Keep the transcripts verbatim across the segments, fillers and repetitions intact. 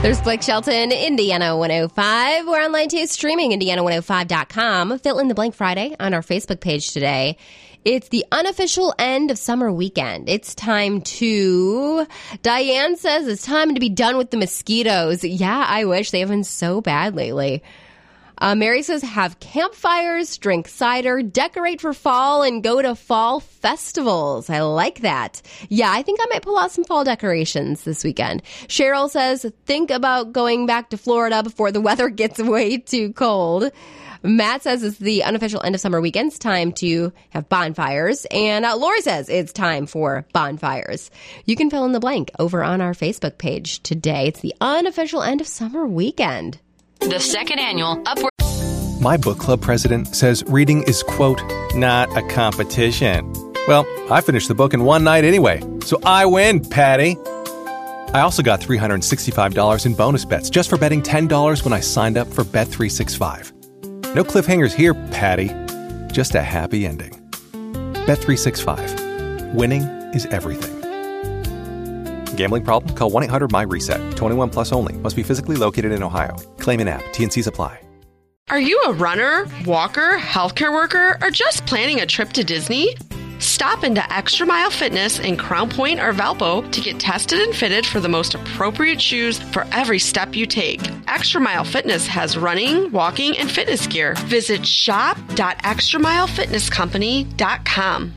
There's Blake Shelton, Indiana one oh five. We're online too, streaming Indiana one oh five dot com. Fill in the blank Friday on our Facebook page today. It's the unofficial end of summer weekend. It's time to... Diane says it's time to be done with the mosquitoes. Yeah, I wish. They have been so bad lately. Uh, Mary says have campfires, drink cider, decorate for fall, and go to fall festivals. I like that. Yeah, I think I might pull out some fall decorations this weekend. Cheryl says think about going back to Florida before the weather gets way too cold. Matt says it's the unofficial end of summer weekend. It's time to have bonfires. And uh, Lori says it's time for bonfires. You can fill in the blank over on our Facebook page today. It's the unofficial end of summer weekend. The second annual Upward. My book club president says reading is, quote, not a competition. Well, I finished the book in one night anyway, so I win, Patty. I also got three hundred sixty-five dollars in bonus bets just for betting ten dollars when I signed up for Bet three sixty-five. No cliffhangers here, Patty. Just a happy ending. Bet three sixty-five. Winning is everything. Gambling problem? Call one eight hundred my reset. twenty-one plus only. Must be physically located in Ohio. Claim in app. T and C's apply. Are you a runner, walker, healthcare worker, or just planning a trip to Disney? Stop into Extra Mile Fitness in Crown Point or Valpo to get tested and fitted for the most appropriate shoes for every step you take. Extra Mile Fitness has running, walking, and fitness gear. Visit shop dot extra mile fitness company dot com.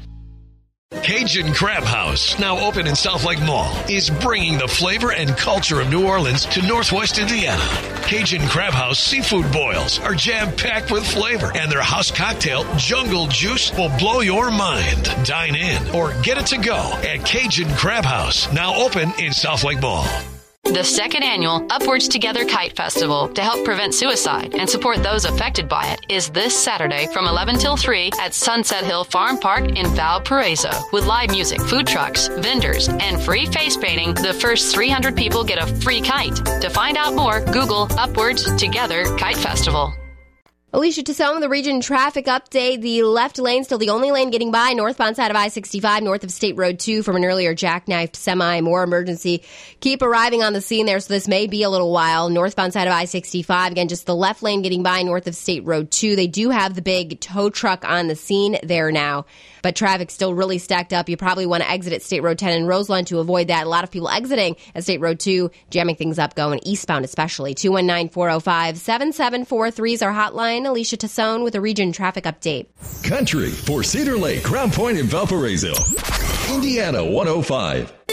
Cajun Crab House, now open in South Lake Mall, is bringing the flavor and culture of New Orleans to Northwest Indiana. Cajun Crab House seafood boils are jam-packed with flavor, and their house cocktail, Jungle Juice, will blow your mind. Dine in or get it to go at Cajun Crab House, now open in South Lake Mall. The second annual Upwards Together Kite Festival to help prevent suicide and support those affected by it is this Saturday from eleven till three at Sunset Hill Farm Park in Valparaiso. With live music, food trucks, vendors, and free face painting, the first three hundred people get a free kite. To find out more, Google Upwards Together Kite Festival. Alicia Tassone, the region traffic update. The left lane still the only lane getting by northbound side of I sixty-five, north of State Road two from an earlier jackknifed semi. More emergency. Keep arriving on the scene there, so this may be a little while. Northbound side of I sixty-five, again, just the left lane getting by north of State Road two. They do have the big tow truck on the scene there now, but traffic's still really stacked up. You probably want to exit at State Road ten in Roselawn to avoid that. A lot of people exiting at State Road two, jamming things up, going eastbound especially. two one nine, four oh five, seven seven four three is our hotline. Alicia Tassone with a region traffic update. Country for Cedar Lake, Crown Point, and Valparaiso. Indiana one oh five.